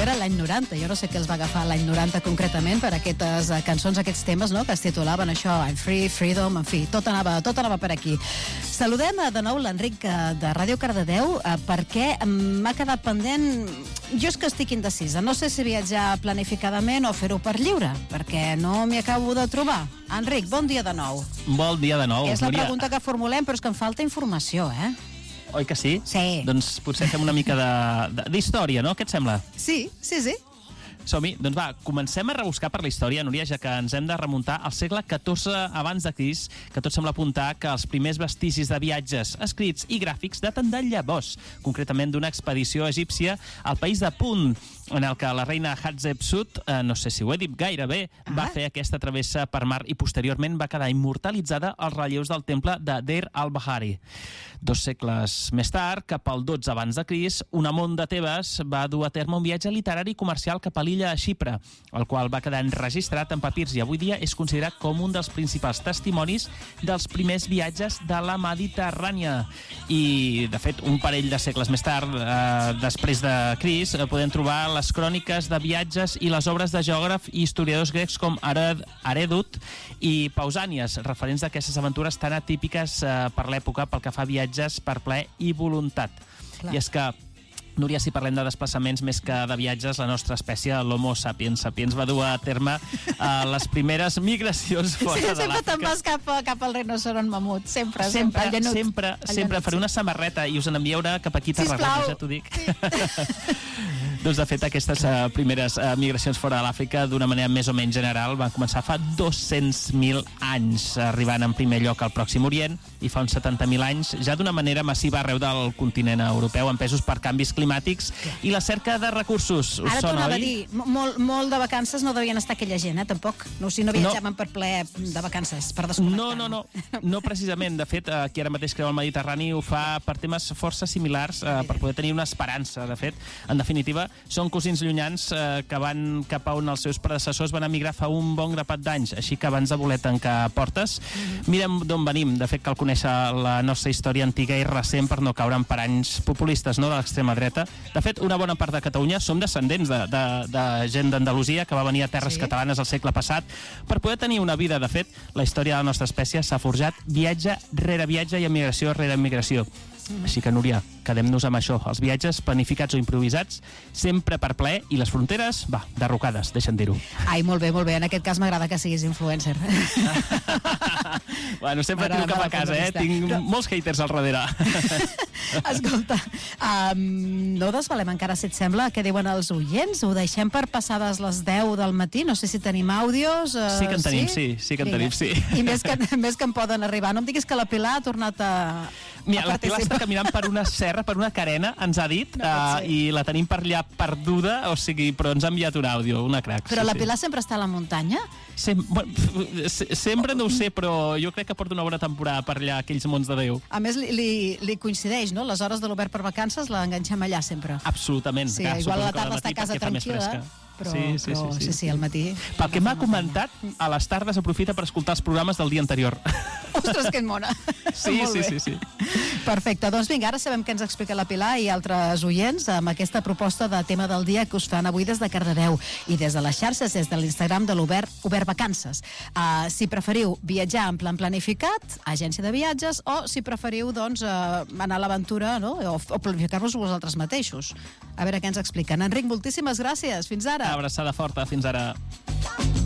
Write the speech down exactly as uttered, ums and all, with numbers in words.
era l'any noranta. Jo no sé què els va agafar l'any noranta concretament per aquestes uh, cançons, aquests temes, no?, que es titulaven això, I'm Free, Freedom, en fi, tot anava, tot anava per aquí. Saludem uh, de nou l'Enric uh, de Ràdio Cardedeu uh, perquè m'ha quedat pendent. Jo és que estic indecisa. No sé si viatjar planificadament o fer-ho per lliure, perquè no m'hi acabo de trobar. Enric, bon dia de nou. Bon dia de nou. És la Núria. pregunta que formulem, però és que em falta informació, eh? Oi que sí? Sí. Doncs potser fem una mica d'història, no? Què et sembla? Sí, sí, sí. Som-hi. Doncs va, comencem a rebuscar per la història, Núria, ja que ens hem de remuntar al segle catorze abans de Crist, que tot sembla apuntar que els primers vestigis de viatges escrits i gràfics daten de llavors, concretament d'una expedició egípcia al país de Punt, en el que la reina Hatshepsut, eh, no sé si ho he dit gaire bé, ah. va fer aquesta travessa per mar i posteriorment va quedar immortalitzada als relleus del temple de Deir al-Bahari. Dos segles més tard, cap al dotze abans de Crist, un amont de Tebes va dur a terme un viatge literari i comercial cap a l'illa de Xipre, el qual va quedar enregistrat en papirs i avui dia és considerat com un dels principals testimonis dels primers viatges de la Mediterrània. I, de fet, un parell de segles més tard, eh, després de Crist, eh, podem trobar les cròniques de viatges i les obres de geògraf i historiadors grecs com Herèdot i Pausànies, referents d'aquestes aventures tan atípiques eh, per l'època pel que fa a viatges per plaer i voluntat. Clar. I és que, Núria, si parlem de desplaçaments més que de viatges, la nostra espècie, l'Homo sapiens sapiens, va dur a terme uh, les primeres migracions fora sí, de l'Àfrica. Sempre te'n vas cap, cap al rinoceront mamut, sempre, sempre. Sempre, sempre, sempre, sempre. Faré una samarreta i us en enviaré cap aquí a Tarragona, ja t'ho dic. Sí. Doncs, de fet, aquestes uh, primeres uh, migracions fora de l'Àfrica, d'una manera més o menys general, van començar fa dos-cents mil anys, arribant en primer lloc al Pròxim Orient, i fa uns setanta mil anys, ja d'una manera massiva arreu del continent europeu, empesos per canvis climàtics i la cerca de recursos. Us Ara sona, tornava oi? a dir, molt, molt de vacances no devien estar aquella gent, eh, tampoc. No, si no viatjaven no. per ple de vacances, per desconnectar. No, no, no, no precisament. De fet, aquí ara mateix creu el Mediterrani ho fa per temes força similars, eh, per poder tenir una esperança. De fet, en definitiva, són cosins llunyans eh, que van cap a on els seus predecessors van emigrar fa un bon grapat d'anys, així que abans de voler tancar portes, mm-hmm. mirem d'on venim. De fet, cal conèixer la nostra història antiga i recent per no caure en paranys populistes, no?, de l'extrema dreta. De fet, una bona part de Catalunya som descendents de, de, de gent d'Andalusia que va venir a terres sí. catalanes al segle passat per poder tenir una vida. De fet, la història de la nostra espècie s'ha forjat viatge rere viatge i emigració rere emigració. Així que, Núria, quedem-nos amb això. Els viatges planificats o improvisats, sempre per plaer, i les fronteres, va, derrocades, deixa'm dir-ho. Ai, molt bé, molt bé. En aquest cas m'agrada que siguis influencer. Bueno, sempre tiro cap a casa, eh? Tinc no. molts haters al darrere. Escolta, um, no desvalem encara, si et sembla, què diuen els oients? Ho deixem per passades les deu del matí? No sé si tenim àudios. Uh, sí que en tenim, sí, sí, sí que en tenim, sí. I més que, més que en poden arribar. No em diguis que la Pilar ha tornat a... Mira, la Pilar està caminant per una serra, per una carena, ens ha dit, no uh, i la tenim per allà perduda, o sigui, però ens ha enviat un àudio, una crac. Però sí, la sí. Pilar sempre està a la muntanya? Sem bueno, sempre no ho sé, però jo crec que porta una bona temporada per allà, aquells mons de Déu. A més, li, li, li coincideix, no? Les hores de l'Obert per vacances l'enganxem allà sempre. Absolutament. Sí, Clar, igual a la tarda està a casa tranquil·la. Però, sí, sí, però, sí, sí, sí, sí, al matí... Pel que m'ha comentat, a les tardes aprofita per escoltar els programes del dia anterior. Ostres, que mona! Sí, sí, sí, sí. Perfecte, doncs vinga, ara sabem què ens explica la Pilar i altres oients amb aquesta proposta de tema del dia que us fan avui des de Cardedeu i des de les xarxes, des de l'Instagram de l'Obert Obert Vacances. Uh, si preferiu viatjar en plan planificat, agència de viatges, o si preferiu, doncs, uh, anar a l'aventura, no?, o, o planificar-vos vosaltres mateixos. A veure què ens expliquen. Enric, moltíssimes gràcies. Fins ara. Una abraçada forta. Fins ara.